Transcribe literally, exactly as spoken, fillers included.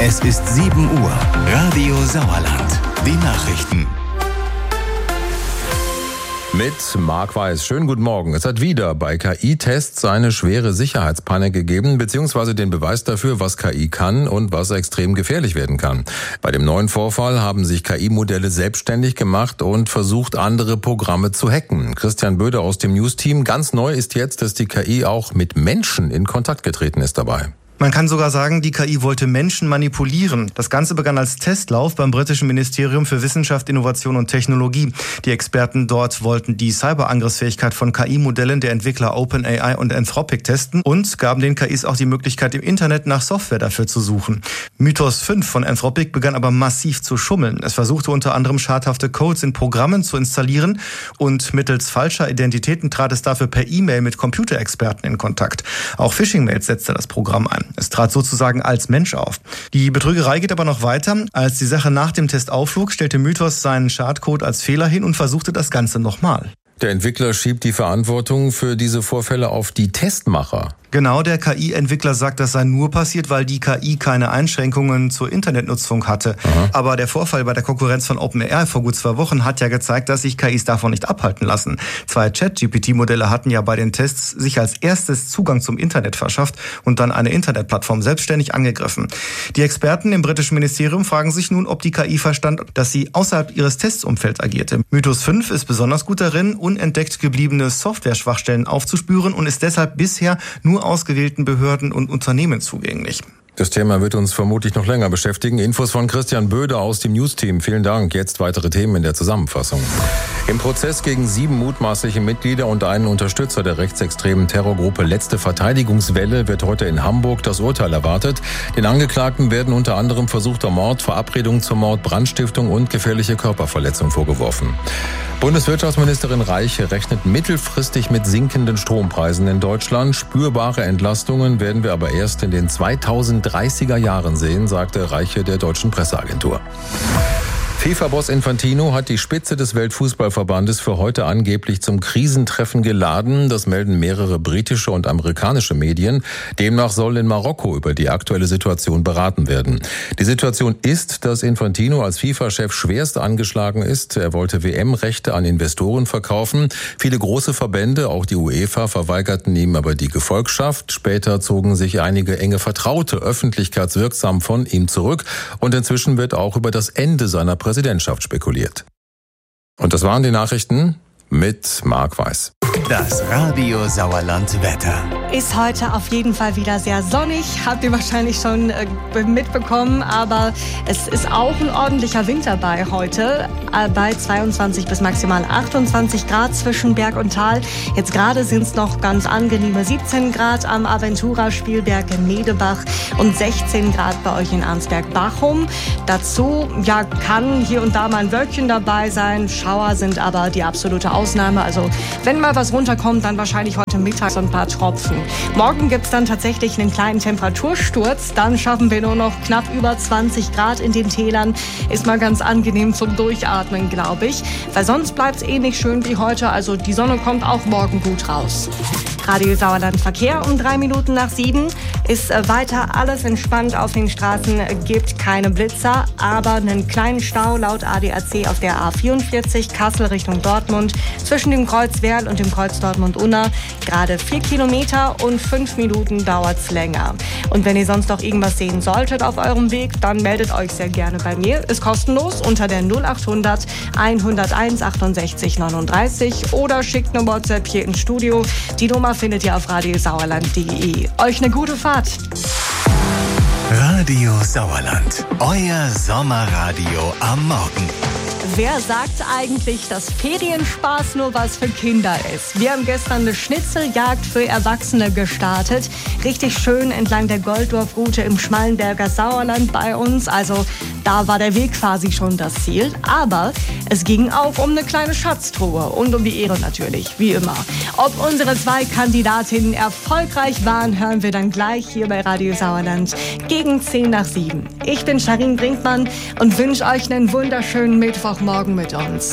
Es ist sieben Uhr. Radio Sauerland. Die Nachrichten. Mit Marc Weiß. Schönen guten Morgen. Es hat wieder bei K I-Tests eine schwere Sicherheitspanne gegeben, beziehungsweise den Beweis dafür, was K I kann und was extrem gefährlich werden kann. Bei dem neuen Vorfall haben sich K I-Modelle selbstständig gemacht und versucht, andere Programme zu hacken. Christian Böde aus dem News-Team. Ganz neu ist jetzt, dass die K I auch mit Menschen in Kontakt getreten ist dabei. Man kann sogar sagen, die K I wollte Menschen manipulieren. Das Ganze begann als Testlauf beim britischen Ministerium für Wissenschaft, Innovation und Technologie. Die Experten dort wollten die Cyberangriffsfähigkeit von K I-Modellen der Entwickler OpenAI und Anthropic testen und gaben den K Is auch die Möglichkeit, im Internet nach Software dafür zu suchen. Mythos fünf von Anthropic begann aber massiv zu schummeln. Es versuchte unter anderem schadhafte Codes in Programmen zu installieren und mittels falscher Identitäten trat es dafür per E-Mail mit Computerexperten in Kontakt. Auch Phishing-Mails setzte das Programm ein. Es trat sozusagen als Mensch auf. Die Betrügerei geht aber noch weiter. Als die Sache nach dem Test aufflog, stellte Mythos seinen Schadcode als Fehler hin und versuchte das Ganze nochmal. Der Entwickler schiebt die Verantwortung für diese Vorfälle auf die Testmacher. Genau, der K I-Entwickler sagt, das sei nur passiert, weil die K I keine Einschränkungen zur Internetnutzung hatte. Aha. Aber der Vorfall bei der Konkurrenz von OpenAI vor gut zwei Wochen hat ja gezeigt, dass sich K Is davon nicht abhalten lassen. Zwei Chat-G P T-Modelle hatten ja bei den Tests sich als erstes Zugang zum Internet verschafft und dann eine Internetplattform selbstständig angegriffen. Die Experten im britischen Ministerium fragen sich nun, ob die K I verstand, dass sie außerhalb ihres Testumfelds agierte. Mythos fünf ist besonders gut darin, unentdeckt gebliebene Software-Schwachstellen aufzuspüren und ist deshalb bisher nur ausgewählten Behörden und Unternehmen zugänglich. Das Thema wird uns vermutlich noch länger beschäftigen. Infos von Christian Böde aus dem News-Team. Vielen Dank. Jetzt weitere Themen in der Zusammenfassung. Im Prozess gegen sieben mutmaßliche Mitglieder und einen Unterstützer der rechtsextremen Terrorgruppe Letzte Verteidigungswelle wird heute in Hamburg das Urteil erwartet. Den Angeklagten werden unter anderem versuchter Mord, Verabredung zum Mord, Brandstiftung und gefährliche Körperverletzung vorgeworfen. Bundeswirtschaftsministerin Reiche rechnet mittelfristig mit sinkenden Strompreisen in Deutschland. Spürbare Entlastungen werden wir aber erst in den zweitausenddreißiger Jahren sehen, sagte Reiche der deutschen Presseagentur. FIFA-Boss Infantino hat die Spitze des Weltfußballverbandes für heute angeblich zum Krisentreffen geladen. Das melden mehrere britische und amerikanische Medien. Demnach soll in Marokko über die aktuelle Situation beraten werden. Die Situation ist, dass Infantino als FIFA-Chef schwerst angeschlagen ist. Er wollte W M-Rechte an Investoren verkaufen. Viele große Verbände, auch die UEFA, verweigerten ihm aber die Gefolgschaft. Später zogen sich einige enge Vertraute öffentlichkeitswirksam von ihm zurück. Und inzwischen wird auch über das Ende seiner Präsidentschaft spekuliert. Und das waren die Nachrichten mit Marc Weiß. Das Radio Sauerland Wetter. Ist heute auf jeden Fall wieder sehr sonnig, habt ihr wahrscheinlich schon äh, mitbekommen, aber es ist auch ein ordentlicher Wind dabei heute, äh, bei zweiundzwanzig bis maximal achtundzwanzig Grad zwischen Berg und Tal. Jetzt gerade sind es noch ganz angenehme siebzehn Grad am Aventura Spielberg in Medebach und sechzehn Grad bei euch in Arnsberg-Bachum. Dazu ja, kann hier und da mal ein Wölkchen dabei sein, Schauer sind aber die absolute Ausnahme, also wenn mal was runterkommt, dann wahrscheinlich heute Mittag so ein paar Tropfen. Morgen gibt es dann tatsächlich einen kleinen Temperatursturz. Dann schaffen wir nur noch knapp über zwanzig Grad in den Tälern. Ist mal ganz angenehm zum Durchatmen, glaube ich. Weil sonst bleibt es ähnlich schön wie heute. Also die Sonne kommt auch morgen gut raus. Radio Sauerland Verkehr um drei Minuten nach sieben. Ist weiter alles entspannt auf den Straßen, gibt keine Blitzer, aber einen kleinen Stau laut A D A C auf der A vierundvierzig Kassel Richtung Dortmund zwischen dem Kreuz Werl und dem Kreuz Dortmund-Unna. Gerade vier Kilometer und fünf Minuten dauert's länger. Und wenn ihr sonst noch irgendwas sehen solltet auf eurem Weg, dann meldet euch sehr gerne bei mir. Ist kostenlos unter der null achthundert hunderteins achtundsechzig neununddreißig oder schickt eine WhatsApp hier ins Studio. Die Nummer findet ihr auf radiosauerland punkt de. Euch eine gute Fahrt. Radio Sauerland, euer Sommerradio am Morgen. Wer sagt eigentlich, dass Ferienspaß nur was für Kinder ist? Wir haben gestern eine Schnitzeljagd für Erwachsene gestartet. Richtig schön entlang der Golddorf-Route im Schmallenberger Sauerland bei uns. Also da war der Weg quasi schon das Ziel. Aber es ging auch um eine kleine Schatztruhe und um die Ehre natürlich, wie immer. Ob unsere zwei Kandidatinnen erfolgreich waren, hören wir dann gleich hier bei Radio Sauerland gegen zehn nach sieben. Ich bin Charin Brinkmann und wünsche euch einen wunderschönen Mittwochmorgen mit uns.